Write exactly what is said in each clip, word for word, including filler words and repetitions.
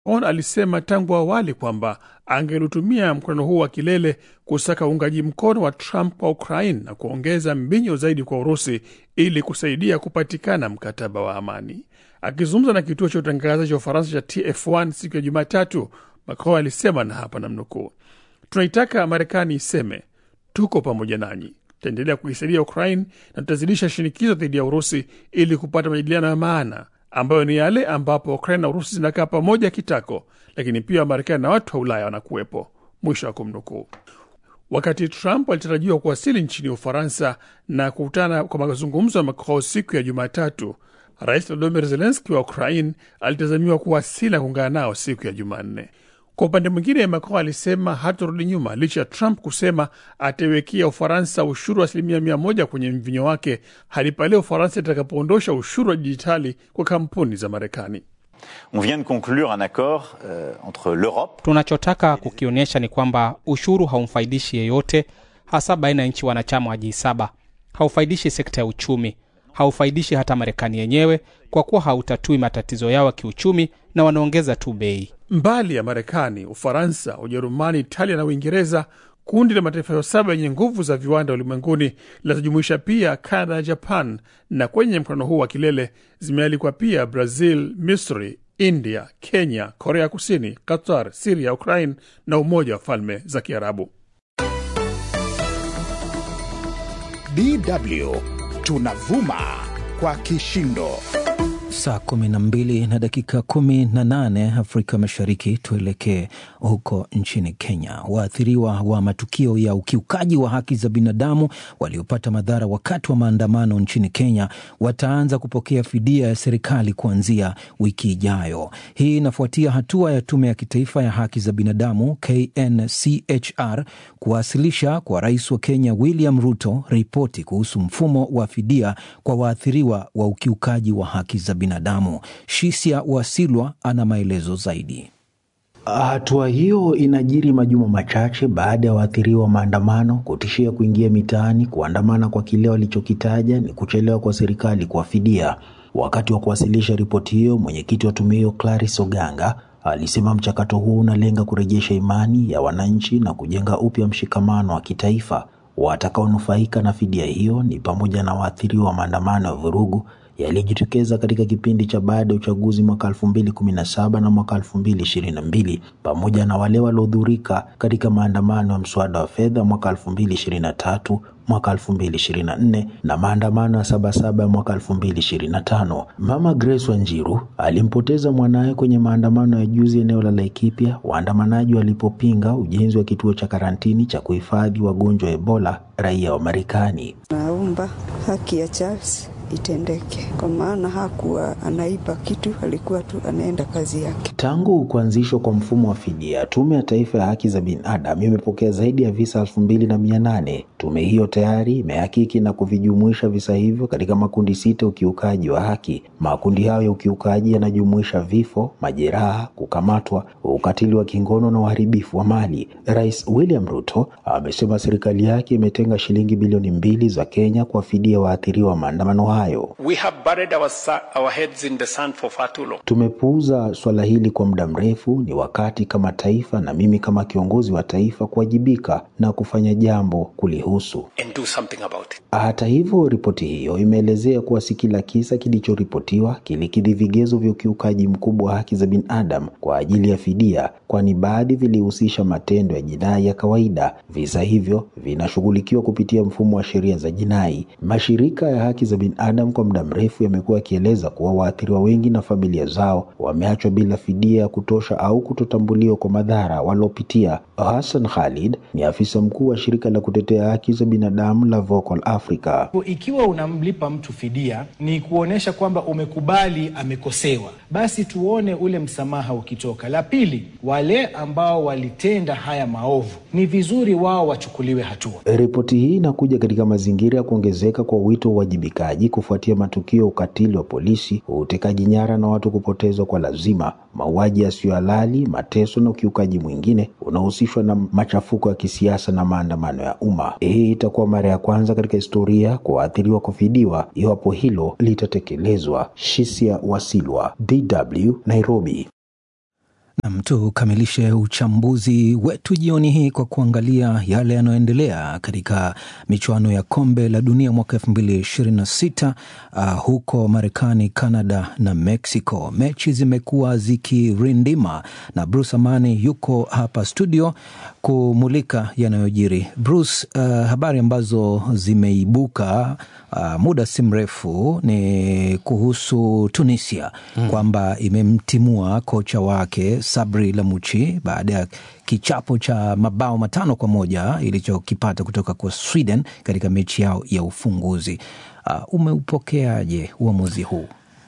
On alisema tangu awali kwamba angelutumia mkutano huu wa kilele kusaka uungaji mkono wa Trump kwa Ukraine na kuongeza mbinyo zaidi kwa Urusi ili kusaidia kupatikana mkataba wa amani. Akizungumza na kituo cha utangazaji cha Ufaransa cha T F one siku ya Jumatatu, Macron alisema, na hapa namnukuu, "Tunaitaka Marekani iseme, tuko pamoja nanyi. Tutaendelea kuisaidia Ukraine na tutazidisha shinikizo dhidi ya Urusi ili kupata majadiliano ya maana ambayo ni yale ambapo Ukraine na Urusi zinakaa pamoja kitako, lakini pia Marekani na watu wa Ulaya wanakuwepo." Mwisho wa kumnukuu. Wakati Trump alitarajiwa kuwasili nchini Ufaransa na kukutana kwa mazungumzo ya Macron siku ya Jumatatu, Rais Volodymyr Zelensky wa Ukraine alitazamiwa kuwasili na kuungana nao siku ya Jumanne. Kwa upande mwingine, Macron alisema hatarudi nyuma licha ya Trump kusema ataiwekea Ufaransa ushuru wa asilimia mia moja kwenye mvinyo wake hadi pale Ufaransa itakapoondosha ushuru wa dijitali kwa kampuni za Marekani. On vient de conclure un accord euh, entre l'Europe. Tunachotaka kukionyesha ni kwamba ushuru haumfaidishi yeyote, hasa baina ya nchi wanachama wa G saba. Haufaidishi sekta ya uchumi, haufaidishi hata Marekani yenyewe kwa kuwa hautatui matatizo yao ya kiuchumi na wanaongeza tu bei. Mbali ya Marekani, Ufaransa, Ujerumani, Italia na Uingereza, kundi la mataifa saba yenye nguvu za viwanda ulimwenguni linajumuisha pia Canada na Japan, na kwenye mkutano huu wa kilele zimealikwa pia Brazil, Misri, India, Kenya, Korea Kusini, Qatar, Syria, Ukraine na Umoja wa Falme za Kiarabu. D W tunavuma kwa kishindo. Saa kumi na mbili na dakika kumi na nane Afrika Mashariki. Tuelekee huko nchini Kenya. Waathiriwa wa matukio ya ukiukaji wa haki za binadamu waliopata madhara wakati wa maandamano nchini Kenya wataanza kupokea fidia ya serikali kuanzia wiki ijayo. Hii inafuatia hatua ya Tume ya Kitaifa ya Haki za Binadamu K N C H R kuwasilisha kwa Rais wa Kenya William Ruto ripoti kuhusu mfumo wa fidia kwa waathiriwa wa ukiukaji wa haki za binadamu. Shisia Wasilwa ana maelezo zaidi. Hatua hiyo inajiri majuma machache baada ya waathiriwa maandamano kutishia kuingia mitaani kuandamana kwa kile walichokitaja ni kuchelewa kwa serikali kuwafidia. Wakati wa kuwasilisha ripoti hiyo, mwenyekiti wa tume hiyo Clarice Oganga alisema mchakato huu unalenga kurejesha imani ya wananchi na kujenga upya mshikamano wa kitaifa. Watakaonufaika na fidia hiyo ni pamoja na waathiriwa wa maandamano ya vurugu yalijitokeza katika kipindi cha baada ya uchaguzi mwaka elfu mbili kumi na saba na mwaka elfu mbili ishirini na mbili, pamoja na wale waliohudhurika katika maandamano ya mswada wa fedha mwaka elfu mbili ishirini na tatu, mwaka elfu mbili ishirini na nne na maandamano ya Sabasaba ya mwaka elfu mbili ishirini na tano. Mama Grace Wanjiru alimpoteza mwanae kwenye maandamano ya juzi eneo la Laikipia, waandamanaji walipopinga ujenzi wa kituo cha karantini cha kuhifadhi wagonjwa wa Ebola raia wa Marekani. Naomba haki ya Charles itendeke, kwa maana hakuwa anaiba kitu, alikuwa tu anaenda kazi yake. Tangu kuanzishwa kwa mfumo wa fidia, Tume ya Taifa ya Haki za Binadamu imepokea zaidi ya visa elfu mbili na mia nane. Tume hiyo tayari imehakiki na kuvijumuisha visa hivyo katika makundi sita ukiukaji wa haki. Makundi hayo ya ukiukaji yanajumuisha vifo, majeraha, kukamatwa, ukatili wa kingono na uharibifu wa mali. Rais William Ruto amesema serikali yake imetenga shilingi bilioni mbili za Kenya kwa fidia waathiriwa maandamano hayo. We have buried our, our heads in the sand for far too long. Tumepuuza swala hili kwa muda mrefu. Ni wakati kama taifa na mimi kama kiongozi wa taifa kuwajibika na kufanya jambo kulihusu. And do something about it. Hata hivyo, ripoti hiyo imeelezea kuwa si kila kisa kilichoripotiwa kilikidhi vigezo vya ukiukaji mkubwa wa haki za binadamu kwa ajili ya fidia, kwani baadhi vilihusisha matendo ya jinai ya kawaida. Visa hivyo vinashughulikiwa kupitia mfumo wa sheria za jinai. Mashirika ya haki za binadamu Adam kwa muda mrefu yamekuwa yakieleza kuwa waathiriwa wengi na familia zao wameachwa bila fidia ya kutosha au kutotambuliwa kwa madhara walopitia. Hassan Khalid ni afisa mkuu wa shirika la kutetea haki za binadamu la Vocal Africa. Ikiwa unamlipa mtu fidia ni kuonesha kwamba umekubali amekosewa, basi tuone ule msamaha ukitoka. La pili, wale ambao walitenda haya maovu ni vizuri wao wachukuliwe hatua. Ripoti hii inakuja katika mazingira ya kuongezeka kwa wito wa uwajibikaji kufuatia matukio ukatili wa polisi, utekaji nyara na watu kupotezwa kwa lazima, mauaji yasiyo halali, mateso na ukiukaji mwingine unaohusishwa na machafuko ya kisiasa na maandamano ya umma. Hii itakuwa mara ya kwanza katika historia kwa waathiriwa kufidiwa iwapo hilo litatekelezwa. Shisia Wasilwa, D W, Nairobi. Nam, tukamilishe uchambuzi wetu jioni hii kwa kuangalia yale yanayoendelea katika michuano ya kombe la dunia mwaka elfu mbili ishirini na sita uh, huko Marekani, Canada na Mexico. Mechi zimekuwa zikirindima na Bruce Amani yuko hapa studio kumulika yanayojiri. Bruce, uh, habari ambazo zimeibuka uh, muda si mrefu ni kuhusu Tunisia hmm. kwamba imemtimua kocha wake Sabri Lamouchi baada ya kichapo cha mabao matano kwa moja ilichokipata kutoka kwa Sweden katika mechi yao ya ufunguzi. Uh, umeupokeaje uamuzi huu?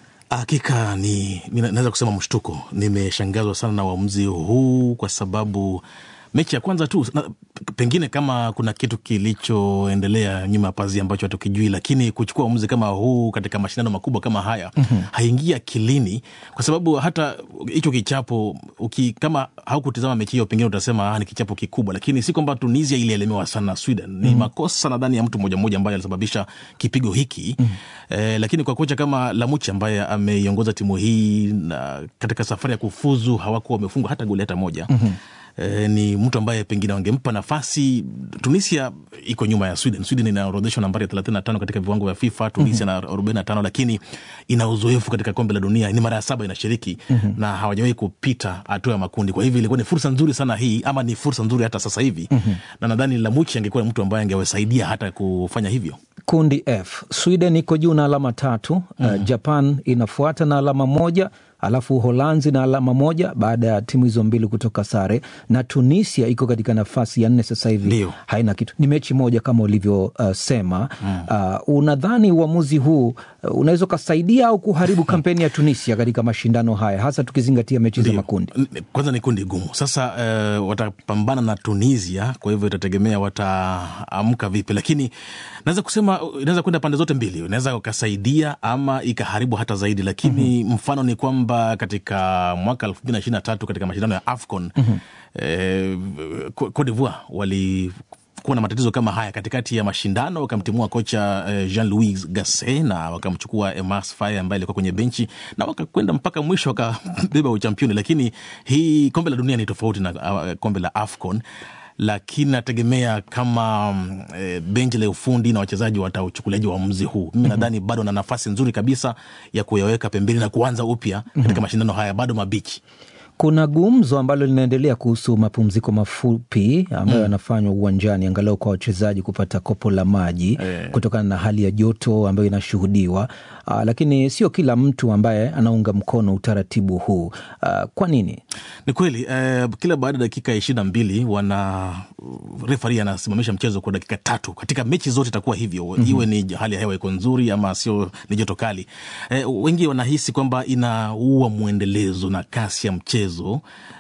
Hakika ni naweza kusema mshtuko. Nimeshangazwa sana na uamuzi huu kwa sababu mechi ya kwanza tu na, pengine kama kuna kitu kilichoendelea nyuma ya pazia ambacho hatukijui, lakini kuchukua uamuzi kama huu katika mashindano makubwa kama haya mm-hmm. haingia kilini, kwa sababu hata hicho kichapo uki, kama haukutizama mechi hiyo pengine utasema ah, ni kichapo kikubwa, lakini si kwamba Tunisia ilielemewa sana Sweden. Ni mm-hmm. makosa nadhani ya mtu mmoja mmoja ambaye alisababisha kipigo hiki mm-hmm. eh, lakini kwa kocha kama Lamouchi ambaye ameiongoza timu hii na katika safari ya kufuzu hawakuwa wamefungwa hata goli hata moja mm-hmm. E, ni mtu ambaye pengine wangempa nafasi. Tunisia iko nyuma ya Sweden. Sweden inaorodheshwa nambari ya thelathini na tano katika viwango vya FIFA, Tunisia mm-hmm. na arobaini na tano, lakini ina uzoefu katika kombe la dunia, ni mara ya saba inashiriki mm-hmm. na hawajawahi kupita hatua ya makundi. Kwa hivyo ilikuwa ni fursa nzuri sana hii, ama ni fursa nzuri hata sasa hivi mm-hmm. na nadhani Lamouchi angekuwa mtu ambaye angewasaidia hata kufanya hivyo. Kundi F, Sweden iko juu na alama tatu, mm-hmm. uh, Japan inafuata na alama moja, alafu Uholanzi na alama moja baada ya timu hizo mbili kutoka sare, na Tunisia iko katika nafasi ya nne sasa hivi. Dio. Haina kitu. Ni mechi moja kama ulivyosema. Uh, mm. uh, unadhani uamuzi huu uh, unaweza kusaidia au kuharibu kampeni ya Tunisia katika mashindano haya, hasa tukizingatia mechi Dio. za makundi? Kwanza ni kundi gumu. Sasa uh, watapambana na Tunisia, kwa hivyo itategemea wataamka vipi, lakini naweza kusema inaweza kwenda pande zote mbili. Inaweza ukasaidia ama ikaharibu hata zaidi, lakini mm-hmm. mfano ni kwamba katika mwaka elfu mbili ishirini na tatu katika mashindano ya AFCON mm-hmm. eh, Cote d'Ivoire walikuwa na matatizo kama haya katikati ya mashindano, wakamtimua kocha eh, Jean-Louis Gasset na wakamchukua Emas Faye ambaye alikuwa kwenye benchi na wakakwenda mpaka mwisho wakabeba uchampioni. Lakini hii kombe la dunia ni tofauti na uh, kombe la AFCON, lakini nategemea kama e, benchi la ufundi na wachezaji watauchukuliaje uamuzi huu. Mimi nadhani mm-hmm. bado na nafasi nzuri kabisa ya kuyaweka pembeni na kuanza upya katika mm-hmm. mashindano haya, bado mabichi. Kuna gumzo ambalo linaendelea kuhusu mapumziko mafupi ambayo yanafanywa mm. uwanjani angalau kwa wachezaji kupata kopo la maji e. kutokana na hali ya joto ambayo inashuhudiwa. Uh, lakini sio kila mtu ambaye anaunga mkono utaratibu huu. Uh, kwa nini? Ni kweli uh, kila baada ya dakika ishirini na mbili wana referee anasimamisha mchezo kwa dakika tatu. Katika mechi zote itakuwa hivyo. Mm-hmm. Iwe ni hali ya hewa iko nzuri ama sio, ni joto kali. Uh, wengi wanahisi kwamba inaua muendelezo na kasi ya mchezo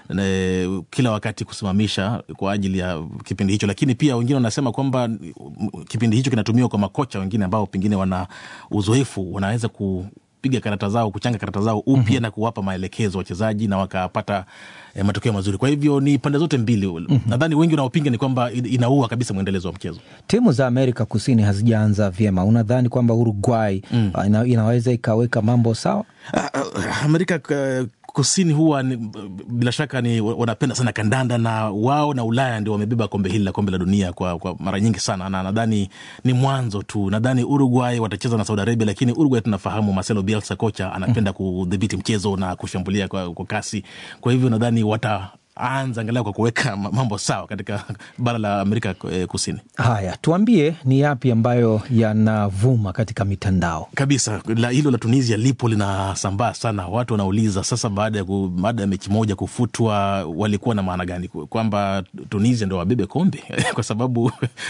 Ne, kila wakati kusimamisha kwa ajili ya kipindi hicho, lakini pia wengine wanasema kwamba kipindi hicho kinatumiwa kwa makocha wengine ambao pengine wana uzoefu, wanaweza kupiga karata zao, kuchanga karata zao upya mm-hmm. na kuwapa maelekezo wachezaji na wakapata eh, matokeo mazuri. Kwa hivyo ni pande zote mbili. Mm-hmm. Nadhani wengi wanaopinga ni kwamba inaua kabisa muendelezo wa mchezo. Timu za Amerika Kusini hazijaanza vyema. Unadhani kwamba Uruguay mm. ina, inaweza ikaweka mambo sawa? Amerika uh, Kusini huwa ni, bila shaka ni wanapenda sana kandanda, na wao na Ulaya ndio wamebeba kombe hili la kombe la dunia kwa, kwa mara nyingi sana, na nadhani ni mwanzo tu. Nadhani Uruguay watacheza na Saudi Arabia, lakini Uruguay tunafahamu Marcelo Bielsa kocha anapenda kudhibiti mchezo na kushambulia kwa, kwa kasi. Kwa hivyo nadhani wata anza angalau kwa kuweka mambo sawa katika bara la Amerika Kusini. Haya, tuambie ni yapi ambayo yanavuma katika mitandao? Kabisa, la hilo la Tunisia lipo linasambaa sana. Watu wanauliza sasa, baada ya baada ya mechi moja kufutwa, walikuwa na maana gani? Kwamba Tunisia ndio wabebe kombe? Kwa sababu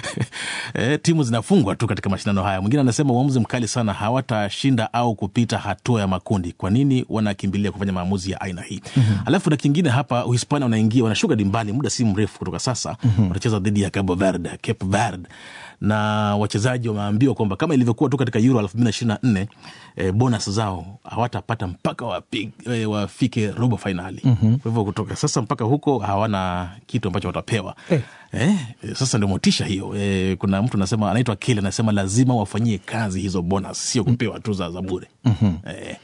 eh, timu zinafungwa tu katika mashindano haya. Mwingine anasema uamuzi mkali sana, hawatashinda au kupita hatua ya makundi. Kwa nini wanakimbilia kufanya maamuzi ya aina hii? Mm-hmm. Alafu na kingine hapa, Uhispania wanaingia, wanashuka dimbani muda si mrefu kutoka sasa. Mm-hmm. Watacheza dhidi ya Cabo Verde, Cape Verde. Na wachezaji wameambiwa kwamba kama ilivyokuwa tu katika Euro elfu mbili ishirini na nne, e, bonus zao hawatapata mpaka wapig, e, wafike robo finali. Mm-hmm. Kwa hivyo kutoka sasa mpaka huko hawana kitu ambacho watapewa. Eh. Eh, sasa ndio motisha hiyo. E, kuna mtu anasema, anaitwa Kile, anasema lazima wafanyie kazi hizo bonus, sio kupewa tu za bure. Mm-hmm. Eh.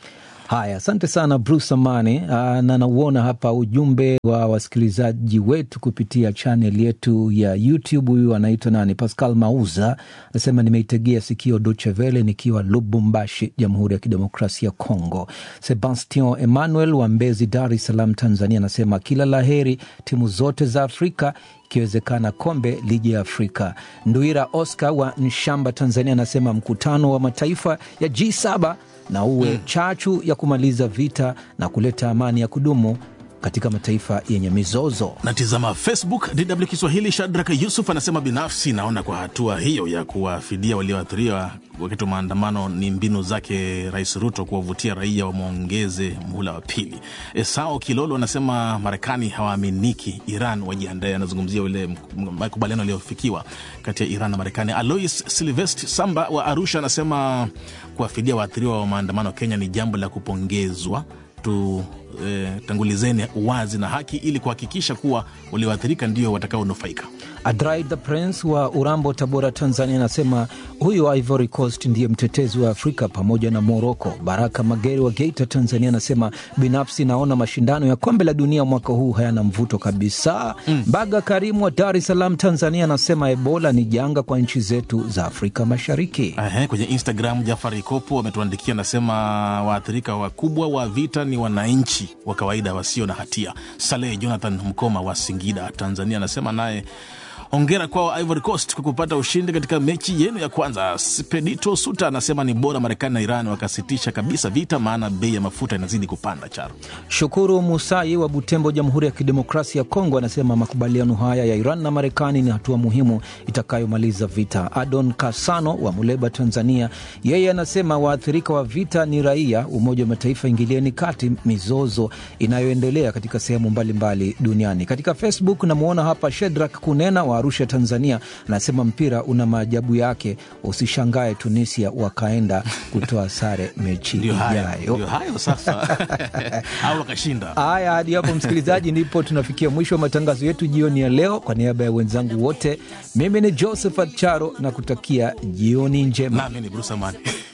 Haya, asante sana Bruce Amani. Na nauona hapa ujumbe wa wasikilizaji wetu kupitia channel yetu ya YouTube. Huyu anaitwa nani? Pascal Mauza anasema nimeitegea sikio Deutsche Welle nikiwa Lubumbashi, Jamhuri ya Kidemokrasia ya Kongo. Sebastian Emmanuel wa Mbezi, Dar es Salaam, Tanzania anasema kila laheri timu zote za Afrika, ikiwezekana kombe lije Afrika. Nduira Oscar wa Nshamba, Tanzania anasema mkutano wa mataifa ya G saba na uwe mm. chachu ya kumaliza vita na kuleta amani ya kudumu katika mataifa yenye mizozo. Natizama Facebook, D W Kiswahili. Shadraka Yusuf anasema binafsi naona kwa hatua hiyo ya kuwafidia walioathiriwa wakati wa maandamano ni mbinu zake Rais Ruto kuwavutia raia wamuongeze muhula wa pili. Esao Kilolo anasema Marekani hawaaminiki, Iran wajiandae. Anazungumzia ile makubaliano yaliyofikiwa kati ya Iran na Marekani. Alois Silvest Samba wa Arusha anasema kuwafidia waathiriwa wa maandamano Kenya ni jambo la kupongezwa. Tu eh, tangulizeni uwazi na haki ili kuhakikisha kuwa walioathirika ndio watakaonufaika. Adrai the Prince wa Urambo, Tabora, Tanzania anasema huyu Ivory Coast ndiye mtetezi wa Afrika pamoja na Morocco. Baraka Mageri wa Geita, Tanzania anasema binafsi naona mashindano ya kombe la dunia mwaka huu hayana mvuto kabisa. Mm. Baga Karimu wa Dar es Salaam, Tanzania anasema Ebola ni janga kwa nchi zetu za Afrika Mashariki. Ahe, kwenye Instagram Jafari Kopo ametuandikia anasema waathirika wakubwa wa vita ni wananchi wa kawaida wasio na hatia. Saleh Jonathan Mkoma wa Singida, Tanzania anasema naye hongera kwa Ivory Coast kwa kupata ushindi katika mechi yenu ya kwanza. Spedito Suta anasema ni bora Marekani na Iran wakasitisha kabisa vita, maana bei ya mafuta inazidi kupanda. Charo Shukuru Musai wa Butembo, Jamhuri ya Kidemokrasia ya Kongo anasema makubaliano haya ya Iran na Marekani ni hatua muhimu itakayomaliza vita. Adon Kasano wa Muleba, Tanzania, yeye anasema waathirika wa vita ni raia, Umoja wa Mataifa ingilieni kati mizozo inayoendelea katika sehemu mbalimbali duniani. Katika Facebook namuona hapa Shedrack Kunena wa Arusha, Tanzania anasema mpira una maajabu yake, usishangae Tunisia wakaenda kutoa sare mechi ijayo. Ndio hayo sasa. Au wakashinda. Haya, hadi hapo msikilizaji ndipo tunafikia mwisho wa matangazo yetu jioni ya leo. Kwa niaba ya wenzangu wote, mimi ni Josephat Charo na kutakia jioni njema. Na mimi ni Bruce Amani.